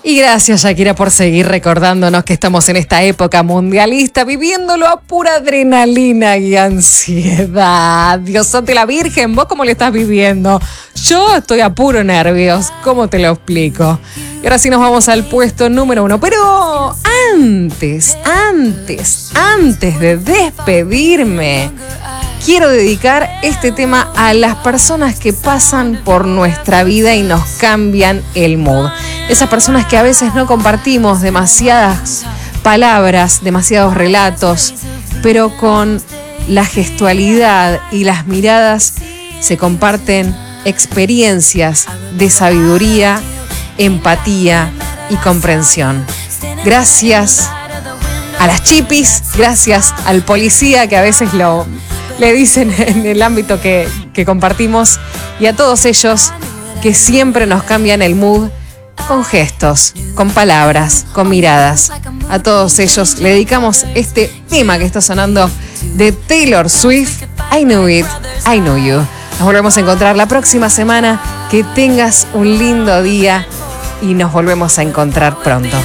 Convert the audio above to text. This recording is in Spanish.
Y gracias, Shakira, por seguir recordándonos que estamos en esta época mundialista, viviéndolo a pura adrenalina y ansiedad. Dios santo y la Virgen, ¿vos cómo le estás viviendo? Yo estoy a puro nervios, ¿cómo te lo explico? Y ahora sí nos vamos al puesto número 1. Pero antes de despedirme, quiero dedicar este tema a las personas que pasan por nuestra vida y nos cambian el mood. Esas personas que a veces no compartimos demasiadas palabras, demasiados relatos, pero con la gestualidad y las miradas se comparten experiencias de sabiduría, empatía y comprensión. Gracias a las chipis, gracias al policía que a veces le dicen en el ámbito que compartimos, y a todos ellos que siempre nos cambian el mood con gestos, con palabras, con miradas. A todos ellos le dedicamos este tema que está sonando de Taylor Swift, I Knew It, I Knew You. Nos volvemos a encontrar la próxima semana. Que tengas un lindo día y nos volvemos a encontrar pronto.